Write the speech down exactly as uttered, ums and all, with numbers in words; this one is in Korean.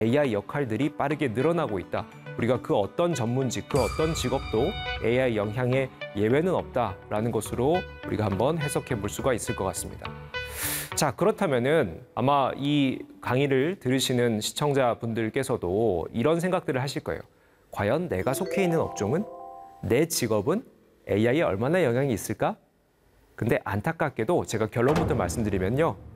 에이아이 역할들이 빠르게 늘어나고 있다. 우리가 그 어떤 전문직, 그 어떤 직업도 에이아이 영향에 예외는 없다라는 것으로 우리가 한번 해석해 볼 수가 있을 것 같습니다. 자, 그렇다면은 아마 이 강의를 들으시는 시청자분들께서도 이런 생각들을 하실 거예요. 과연 내가 속해 있는 업종은, 내 직업은 에이아이에 얼마나 영향이 있을까? 근데 안타깝게도 제가 결론부터 말씀드리면요.